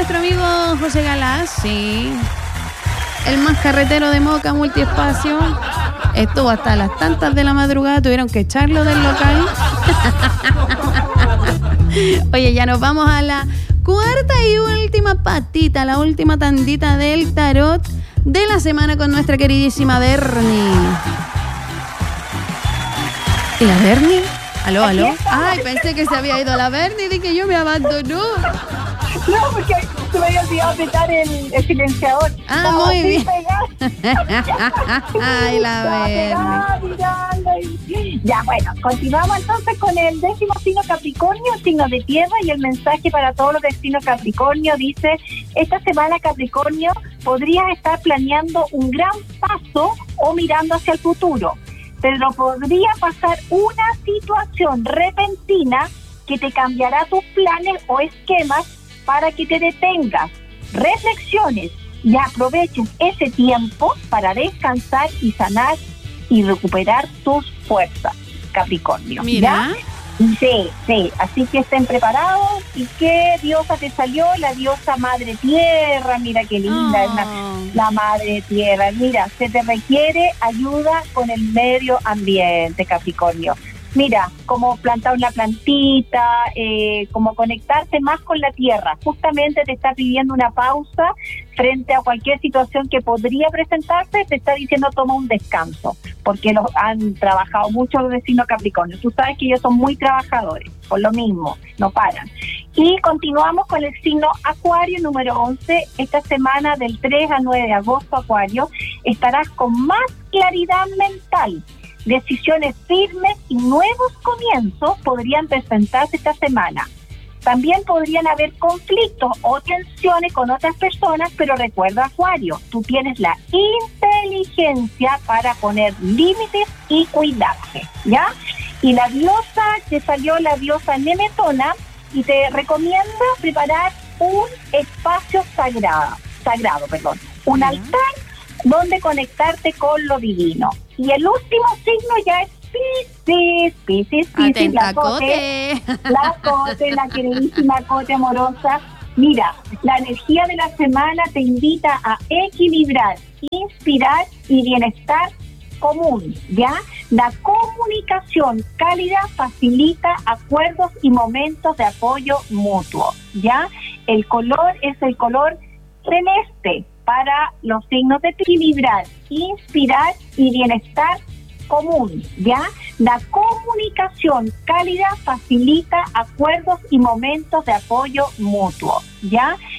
nuestro amigo José Galás, sí. El más carretero de Moca, multiespacio. Estuvo hasta las tantas de la madrugada, tuvieron que echarlo del local. Oye, ya nos vamos a la cuarta y última patita, la última tandita del tarot de la semana con nuestra queridísima Bernie. ¿Y la Bernie? ¿Aló, aló? Ay, pensé que se había ido la Bernie, de que yo me abandonó. No, porque se me había olvidado apretar el silenciador. Ah, muy bien. Ay, la Bernie. Ya, bueno, continuamos entonces con el 10º signo Capricornio, signo de tierra, y el mensaje para todos los del signo Capricornio dice: esta semana, Capricornio, podrías estar planeando un gran paso o mirando hacia el futuro, pero podría pasar una situación repentina que te cambiará tus planes o esquemas para que te detengas, reflexiones y aproveches ese tiempo para descansar y sanar y recuperar tus fuerzas, Capricornio. Mira. ¿Ya? Sí, así que estén preparados. ¿Y qué diosa te salió? La diosa Madre Tierra. Mira qué linda es la Madre Tierra. Mira, se te requiere ayuda con el medio ambiente, Capricornio. Mira, como plantar una plantita, como conectarse más con la tierra. Justamente te está pidiendo una pausa frente a cualquier situación que podría presentarse. Te está diciendo toma un descanso, porque los han trabajado mucho los vecinos Capricornio. Tú sabes que ellos son muy trabajadores, por lo mismo, no paran. Y continuamos con el signo Acuario, número 11. Esta semana del 3 al 9 de agosto, Acuario, estarás con más claridad mental. Decisiones firmes y nuevos comienzos podrían presentarse esta semana. También podrían haber conflictos o tensiones con otras personas, pero recuerda, Acuario, tú tienes la inteligencia para poner límites y cuidarte, ¿ya? Y la diosa, te salió la diosa Nemetona, y te recomiendo preparar un espacio sagrado, un altar donde conectarte con lo divino. Y el último signo ya es Piscis, Atenta, la queridísima Cote amorosa. Mira, la energía de la semana te invita a equilibrar, inspirar y bienestar común, ¿ya? La comunicación cálida facilita acuerdos y momentos de apoyo mutuo, ¿ya? El color es el color celeste para los signos de equilibrar, inspirar y bienestar común, ¿ya? La comunicación cálida facilita acuerdos y momentos de apoyo mutuo, ¿ya?